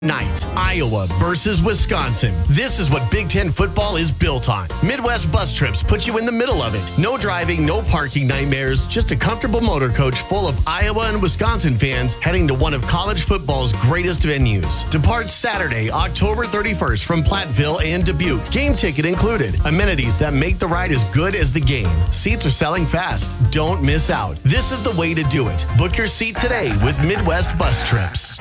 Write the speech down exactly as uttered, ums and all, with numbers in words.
Night, Iowa versus Wisconsin. This is what Big Ten football is built on. Midwest Bus Trips put you in the middle of it. No driving, no parking nightmares, just a comfortable motor coach full of Iowa and Wisconsin fans heading to one of college football's greatest venues. Depart Saturday, October thirty-first from Platteville and Dubuque. Game ticket included. Amenities that make the ride as good as the game. Seats are selling fast. Don't miss out. This is the way to do it. Book your seat today with Midwest Bus Trips.